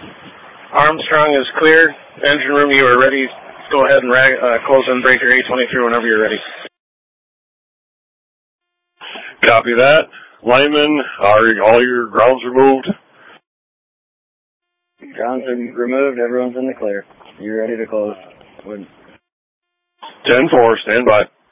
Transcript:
Armstrong is clear. Engine room, you are ready. Go ahead and close in breaker 823 whenever you're ready. Copy that. Lineman, are all your grounds removed? Grounds are removed. Everyone's in the clear. You're ready to close. 10-4, stand by.